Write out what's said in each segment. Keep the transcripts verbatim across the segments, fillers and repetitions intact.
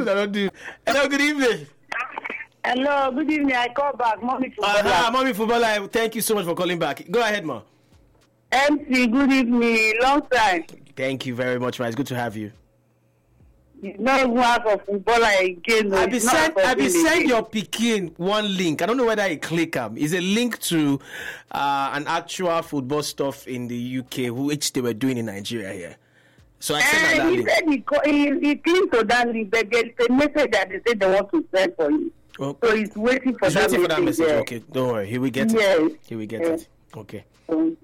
I don't do. Hello, good evening. Hello, good evening. I call back, Mommy Footballer. Uh-huh, Mommy Footballer, thank you so much for calling back. Go ahead, ma. M C, good evening. Long time. Thank you very much, ma. It's good to have you. It's not even half of footballer again. I be send, I be send your Pekin one link. I don't know whether you click them. It's a link to uh, an actual football stuff in the U K, which they were doing in Nigeria here. So I sent uh, that he link. said he, he, he clicked to that link, but there's a message that they said they want to send for you. Oh. So he's waiting for He's that waiting for that message. Yeah. Okay, don't worry. He will get yes. it. He will get yes. it. Okay. Um,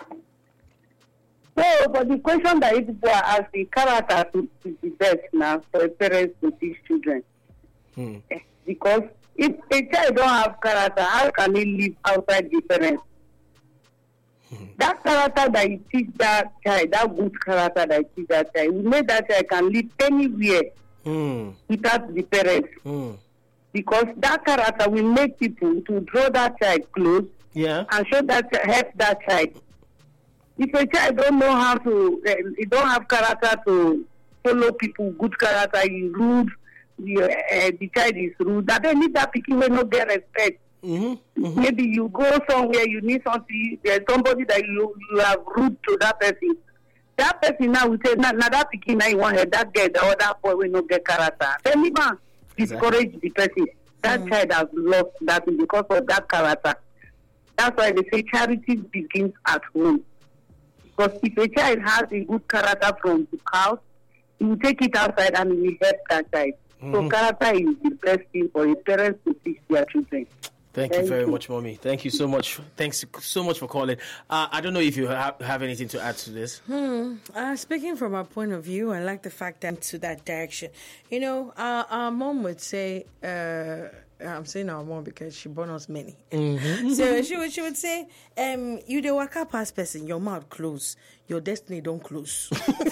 so, but the question that people are asking, character is the best now for parents to teach children. Hmm. Because if a child don't have character, how can he live outside the parents? Hmm. That character that you teach that child, that good character that you teach that child, will make that child can live anywhere hmm. without the parents. Hmm. Because that character will make people to draw that child close yeah. and show that help that child. If a child don't know how to, uh, he don't have character to follow people, good character, he rude, the, uh, the child is rude, that then need that people will not get respect. Mm-hmm. Mm-hmm. Maybe you go somewhere, you need something, there's somebody that you, you have rude to that person. That person now will say, now, now that pikin now you want her, that girl, the other boy will not get character. Then even discourage the person. That mm-hmm. child has lost that because of that character. That's why they say charity begins at home. Because if a child has a good character from the house, he will take it outside and he will help that child. Mm-hmm. So character is the best thing for a parent to teach their children. Thank, Thank you very you. much, Mommy. Thank you so much. Thanks so much for calling. Uh, I don't know if you have, have anything to add to this. Hmm. Uh, speaking from our point of view, I like the fact that to that direction. You know, uh, our mom would say, uh, I'm saying our mom because she born us many. Mm-hmm. So she would she would say, um, you the waka past person, your mouth close, your destiny don't close.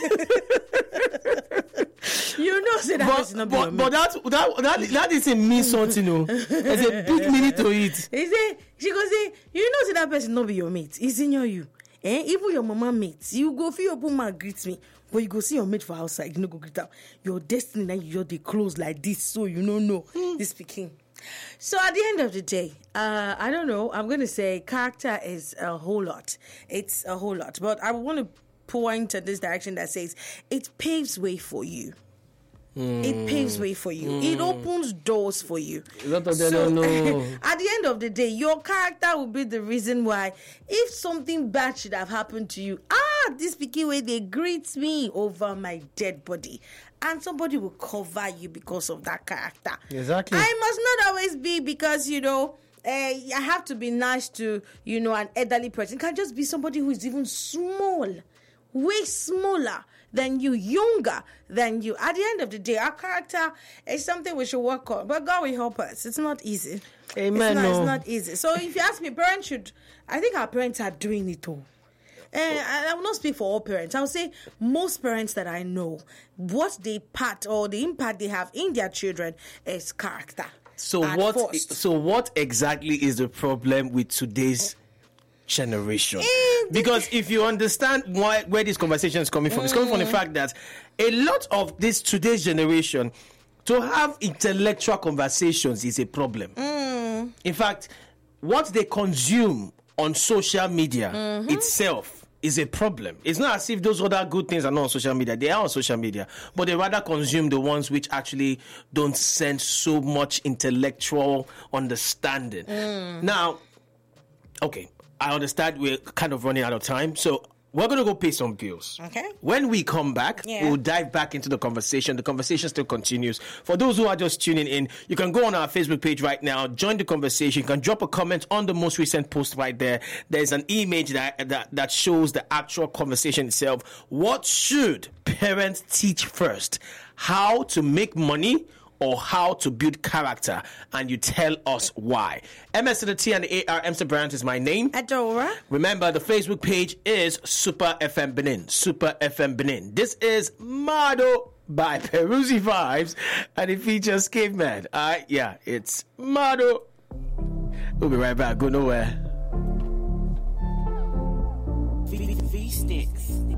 You know, say that but, person not be but, but that that that that doesn't mean something. No, there's a big meaning to it. He say she go say, you know, say that person not be your mate. He's in your you. Eh? Even your mama mates, you go feel your woman greet me. But you go see your mate for outside, you know, go greet out. Your destiny now you're the close like this, so you don't know mm. this speaking. So at the end of the day, uh, I don't know. I'm going to say character is a whole lot. It's a whole lot. But I want to point in this direction that says it paves way for you. Mm. It paves way for you. Mm. It opens doors for you. A lot of them so, don't know. At the end of the day, your character will be the reason why if something bad should have happened to you, ah, this picky way they greet me over my dead body. And somebody will cover you because of that character. Exactly. I must not always be because, you know, uh, I have to be nice to, you know, an elderly person. It can just be somebody who is even small, way smaller than you, younger than you. At the end of the day, our character is something we should work on. But God will help us. It's not easy. Amen. It's not, no. it's not easy. So if you ask me, parents should, I think our parents are doing it all. And I will not speak for all parents. I will say most parents that I know, what they part or the impact they have in their children is character. So what? First. So what exactly is the problem with today's generation? Because if you understand why where this conversation is coming from, mm. it's coming from the fact that a lot of this today's generation to have intellectual conversations is a problem. Mm. In fact, what they consume on social media mm-hmm. itself is a problem. It's not as if those other good things are not on social media. They are on social media, but they rather consume the ones which actually don't send so much intellectual understanding. Mm. Now, okay, I understand we're kind of running out of time, so we're going to go pay some bills. Okay. When we come back, yeah. we'll dive back into the conversation. The conversation still continues. For those who are just tuning in, you can go on our Facebook page right now, join the conversation. You can drop a comment on the most recent post right there. There's an image that, that, that shows the actual conversation itself. What should parents teach first? How to make money or how to build character, and you tell us why. M S to the T and the A R, Mster Bryant is my name. Adora. Remember, the Facebook page is Super F M Benin. Super F M Benin. This is Mado by Peruzzi Vibes, and it features Caveman. Uh, yeah, it's Mado. We'll be right back. Go nowhere. V-Sticks.